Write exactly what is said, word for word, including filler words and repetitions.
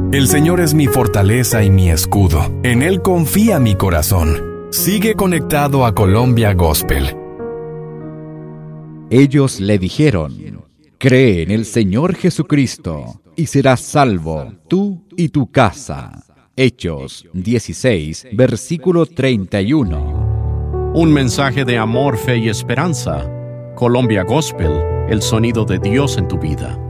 El Señor es mi fortaleza y mi escudo. En Él confía mi corazón. Sigue conectado a Colombia Gospel. Ellos le dijeron: cree en el Señor Jesucristo y serás salvo, tú y tu casa. Hechos dieciséis, versículo treinta y uno. Un mensaje de amor, fe y esperanza. Colombia Gospel, el sonido de Dios en tu vida.